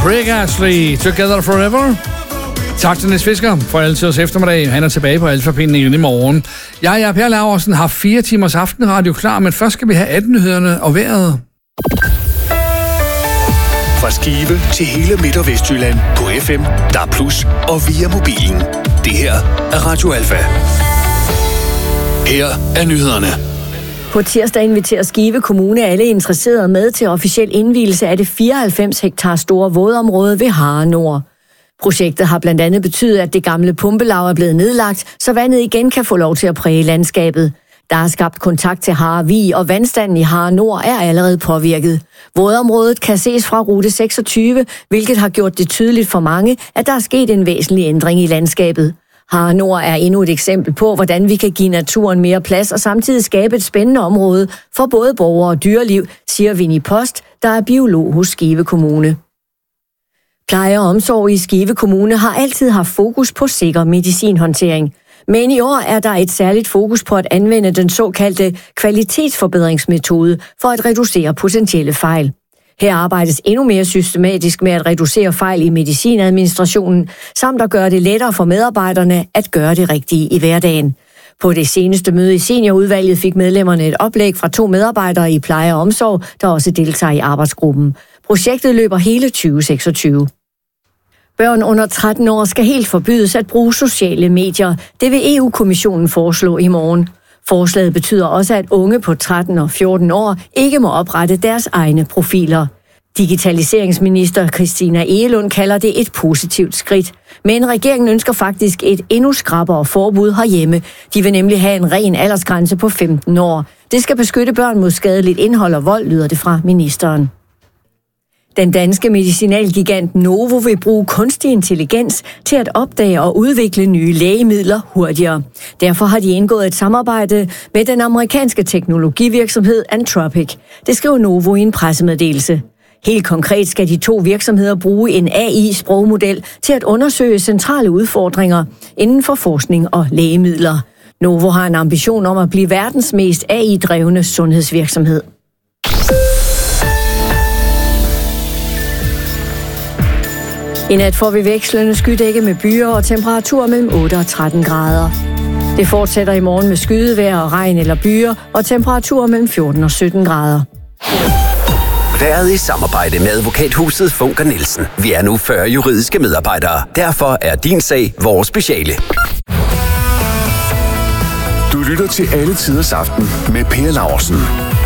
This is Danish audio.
Rick Astley, Together Forever. Tak til Niels Fisker for altid os eftermiddag. Han er tilbage på Alfapinden igen i morgen. Jeg er Per Laursen, har 4 timers aftenradio klar, men først skal vi have 18-nyhederne og vejret. Fra Skive til hele Midt- og Vestjylland på FM, DAB+ og via mobilen. Det her er Radio Alfa. Her er nyhederne. På tirsdag inviterer Skive Kommune alle interesserede med til officiel indvielse af det 94 hektar store vådområde ved Harre Nord. Projektet har blandt andet betydet, at det gamle pumpelav er blevet nedlagt, så vandet igen kan få lov til at præge landskabet. Der er skabt kontakt til Harre Vig, og vandstanden i Harre Nord er allerede påvirket. Vådområdet kan ses fra rute 26, hvilket har gjort det tydeligt for mange, at der er sket en væsentlig ændring i landskabet. Harre Nord er endnu et eksempel på, hvordan vi kan give naturen mere plads og samtidig skabe et spændende område for både borgere og dyreliv, siger Vinnie Post, der er biolog hos Skive Kommune. Pleje og omsorg i Skive Kommune har altid haft fokus på sikker medicinhåndtering. Men i år er der et særligt fokus på at anvende den såkaldte kvalitetsforbedringsmetode for at reducere potentielle fejl. Her arbejdes endnu mere systematisk med at reducere fejl i medicinadministrationen, samt at gøre det lettere for medarbejderne at gøre det rigtige i hverdagen. På det seneste møde i seniorudvalget fik medlemmerne et oplæg fra 2 medarbejdere i pleje og omsorg, der også deltager i arbejdsgruppen. Projektet løber hele 2026. Børn under 13 år skal helt forbydes at bruge sociale medier. Det vil EU-kommissionen foreslå i morgen. Forslaget betyder også, at unge på 13 og 14 år ikke må oprette deres egne profiler. Digitaliseringsminister Christina Egelund kalder det et positivt skridt. Men regeringen ønsker faktisk et endnu skrappere forbud herhjemme. De vil nemlig have en ren aldersgrænse på 15 år. Det skal beskytte børn mod skadeligt indhold og vold, lyder det fra ministeren. Den danske medicinalgigant Novo vil bruge kunstig intelligens til at opdage og udvikle nye lægemidler hurtigere. Derfor har de indgået et samarbejde med den amerikanske teknologivirksomhed Anthropic. Det skriver Novo i en pressemeddelelse. Helt konkret skal de 2 virksomheder bruge en AI-sprogmodel til at undersøge centrale udfordringer inden for forskning og lægemidler. Novo har en ambition om at blive verdens mest AI-drevne sundhedsvirksomhed. I nat får vi vekslende skydække med byer og temperaturer mellem 8 og 13 grader. Det fortsætter i morgen med skydevejr og regn eller byer og temperaturer mellem 14 og 17 grader. Været i samarbejde med advokathuset Funker Nielsen. Vi er nu 40 juridiske medarbejdere. Derfor er din sag vores speciale. Du lytter til Alle Tiders Aften med Per Laursen.